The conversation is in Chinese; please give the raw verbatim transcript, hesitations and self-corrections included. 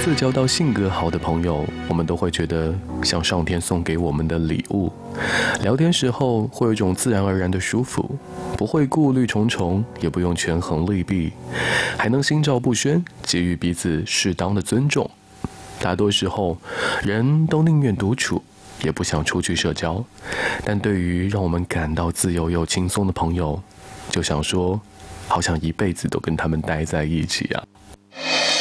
次交到性格好的朋友，我们都会觉得像上天送给我们的礼物。聊天时候会有一种自然而然的舒服，不会顾虑重重，也不用权衡利弊，还能心照不宣，给予彼此适当的尊重。大多时候，人都宁愿独处，也不想出去社交，但对于让我们感到自由又轻松的朋友，就想说，好想一辈子都跟他们待在一起啊。